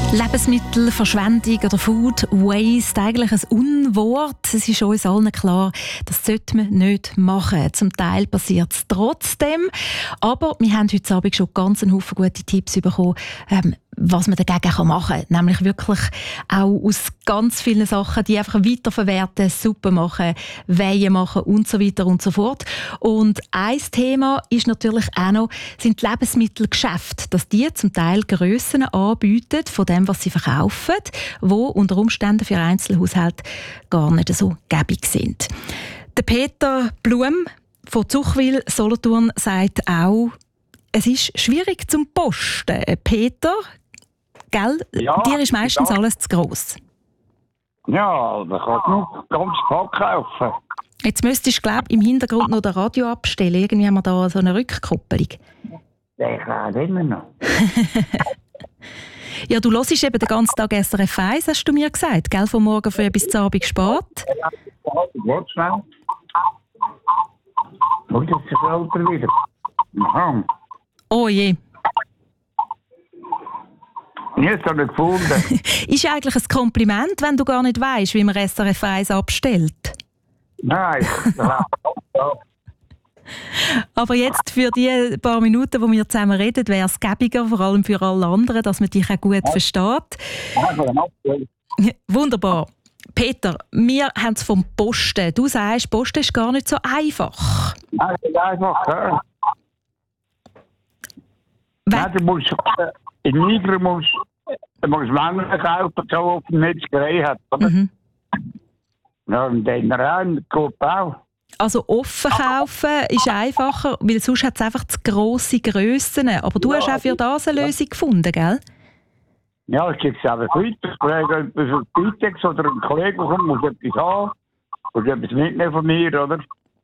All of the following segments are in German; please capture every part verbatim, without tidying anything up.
Lebensmittelverschwendung oder Food Waste, eigentlich ein Unwort. Es ist uns allen klar, das sollte man nicht machen. Zum Teil passiert es trotzdem. Aber wir haben heute Abend schon ganz einen Haufen gute Tipps bekommen, ähm, was man dagegen machen kann. Nämlich wirklich auch aus ganz vielen Sachen, die einfach weiterverwerten, Suppe machen, Weihen machen und so weiter und so fort. Und ein Thema ist natürlich auch noch, sind die Lebensmittelgeschäfte, dass die zum Teil Grössen anbieten von dem, was sie verkaufen, wo unter Umständen für Einzelhaushalte gar nicht so gäbig sind. Der Peter Blum von Zuchwil Solothurn sagt auch, es ist schwierig zum Posten. Peter, gell? Ja, dir ist meistens ja. alles zu gross. Ja, da kannst du nur ganz Pack kaufen. Jetzt müsstest du, glaube ich, im Hintergrund noch das Radio abstellen. Irgendwie haben wir da so eine Rückkopplung. Der klärt immer noch. Ja, du hörst eben den ganzen Tag S R F eins, hast du mir gesagt, gell? Von morgen früh bis zum Abend spät. Warte schnell. Und jetzt ist der Alter wieder. Aha. Oh je. Jetzt habe ich gefunden. Ist eigentlich ein Kompliment, wenn du gar nicht weisst, wie man S R F eins abstellt. Nein, das Aber jetzt für die paar Minuten, wo wir zusammen reden, wäre es gäbiger, vor allem für alle anderen, dass man dich auch gut versteht. Wunderbar. Peter, wir haben es vom Posten. Du sagst, Posten ist gar nicht so einfach. Nein, das ist einfach, ja. Nein, du musst, in Niger musst du musst Männer kaufen, so auf dem Metzgerei hat, oder? Mhm. Ja, und dann rein, geht auch. Also offen kaufen ist einfacher, weil sonst hat es einfach zu grosse Grössen. Aber du Ja, hast auch für das eine Lösung gefunden, gell? Ja, ich gebe es einfach weiter. Ich frage etwas auf Bitex oder ein Kollege kommt, muss etwas haben. Muss etwas mitnehmen von mir, oder?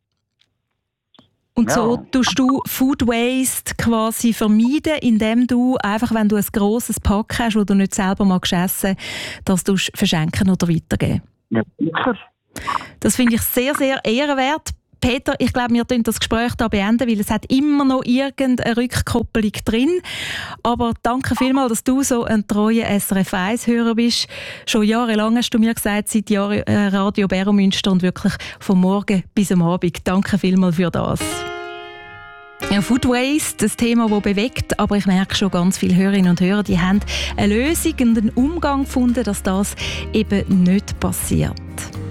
Und Ja. so tust du Food Waste quasi vermeiden, indem du einfach, wenn du ein grosses Pack hast, das du nicht selber magst essen, das du verschenken oder weitergeben. Ja, sicher. Das finde ich sehr, sehr ehrenwert. Peter, ich glaube, wir beenden das Gespräch hier beenden, weil es hat immer noch irgendeine Rückkoppelung drin. Aber danke vielmals, dass du so ein treuer S R F eins-Hörer bist. Schon jahrelang hast du mir gesagt, seit Jahren äh, Radio Beromünster und wirklich vom Morgen bis am Abend. Danke vielmals für das. Ja, Food Waste, ein Thema, das bewegt, aber ich merke schon, ganz viele Hörerinnen und Hörer, die haben eine Lösung und einen Umgang gefunden, dass das eben nicht passiert.